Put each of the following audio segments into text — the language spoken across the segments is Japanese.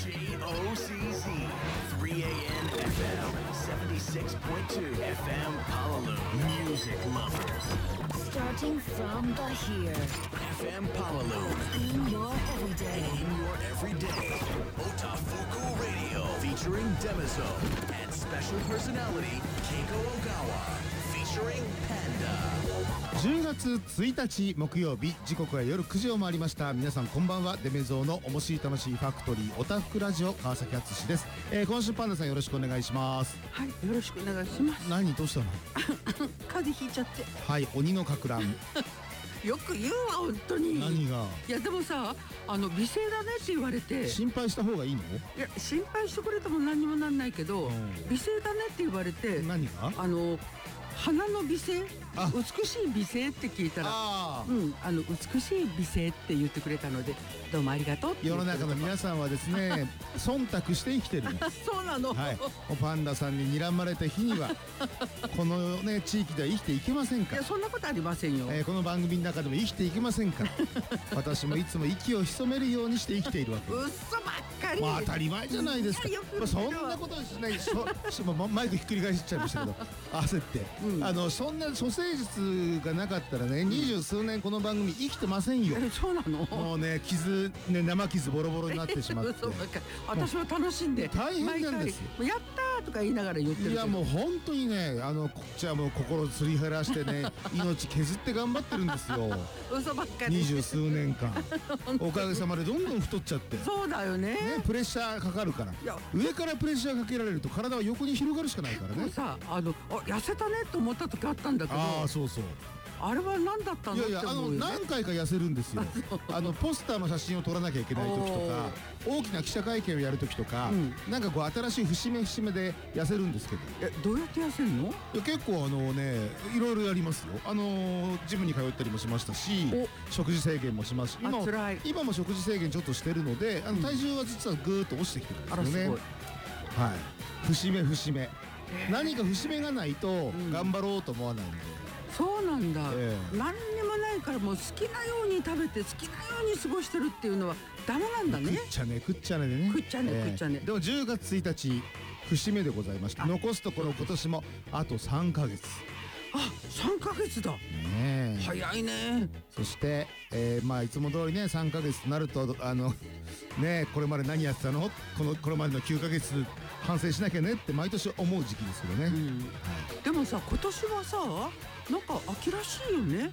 JOCZ 3AN FM 76.2 FM Honolulu. Music lovers. Starting from the here. FM Honolulu. In your everyday. In your everyday. Otafuku Radio. Featuring Demizone. And special personality Keiko Ogawa. Featuring Panda. 10月1日木曜日、時刻は夜9時を回りました。皆さんこんばんは。デメゾーの面白い楽しいファクトリーオタフクラジオ川崎敦です。今週パンダさんよろしくお願いします。 はい、よろしくお願いします。 何どうしたの？ 風邪ひいちゃって。 はい、鬼のかく乱。 よく言うわ本当に。 何が？ いやでもさ、美声だねって言われて。 心配した方がいいの？ いや心配してくれても何にもなんないけど、美声だねって言われて。 何が？ 鼻の美声、美しい美声って聞いたら、美しい美声って言ってくれたので、どうもありがとうって世の中の皆さんはですね、忖度して生きてる。 そうなの。 はい。パンダさんに睨まれた日にはこのね地域では生きていけませんから。 いやそんなことありませんよ。 この番組の中でも生きていけませんから。私もいつも息を潜めるようにして生きているわけです。 嘘ばっかり。 まあ当たり前じゃないですか。そんなことしない。マイクひっくり返しちゃいましたけど、焦って。そんな処世術がなかったらね、20数年この番組生きてませんよ。 そうなの？ もうね、生傷ボロボロになってしまって。 私は楽しんで大変なんですよ。 やったーとか言いながら言ってる。 いやもう本当にね、こっちはもう心すり減らしてね、命削って頑張ってるんですよ。 嘘ばっかり。 20数年間。おかげさまでどんどん太っちゃって。 そうだよね。 プレッシャーかかるから。上からプレッシャーかけられると体は横に広がるしかないからね。 さ、痩せたねと思った時あったんだけど。 ああそうそう。 あれは何だったの？ いやいや何回か痩せるんですよ。ポスターの写真を撮らなきゃいけない時とか、大きな記者会見をやる時とか、なんかこう新しい節目で痩せるんですけど。 どうやって痩せるの？ いや結構いろいろやりますよ。ジムに通ったりもしましたし、食事制限もしますし、今も食事制限ちょっとしてるので、体重は実はぐーっと落ちてきてるんですよね。はい。節目。何か節目がないと頑張ろうと思わないので。 そうなんだ。何にもないからもう好きなように食べて好きなように過ごしてるっていうのはダメなんだね。 食っちゃねでね。 食っちゃね。 でも10月1日節目でございまして、残すところ今年もあと3ヶ月。 あ、3ヶ月だ。早いね。 そしていつも通りね3ヶ月となるとこれまで何やってたの？これまでの9ヶ月反省しなきゃねって毎年思う時期ですけどね。 でもさ今年はさなんか秋らしいよね。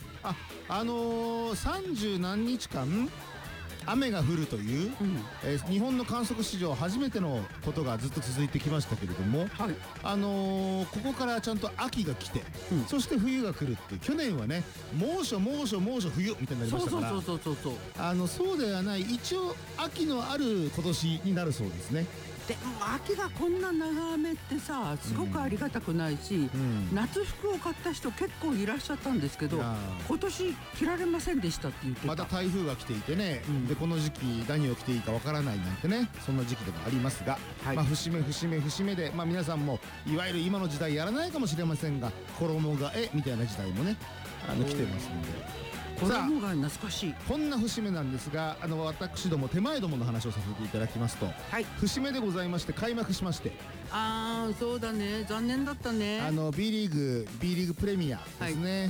30何日間雨が降るという、日本の観測史上初めてのことがずっと続いてきましたけれども、ここからちゃんと秋が来て、そして冬が来るっていう、去年はね猛暑冬みたいになりましたから、そうではない、一応秋のある今年になるそうですね。 でも秋がこんな長雨ってさすごくありがたくないし、夏服を買った人結構いらっしゃったんですけど、今年着られませんでしたって言ってた。 また台風が来ていてね、でこの時期何を着ていいかわからないなんてね、そんな時期でもありますが、節目で、皆さんもいわゆる今の時代やらないかもしれませんが、衣替えみたいな時代もね来てますんで。 衣替え懐かしい。 こんな節目なんですが、私ども手前どもの話をさせていただきますと、節目でございまして開幕しまして。 そうだね、残念だったね。 B リーグプレミアですね。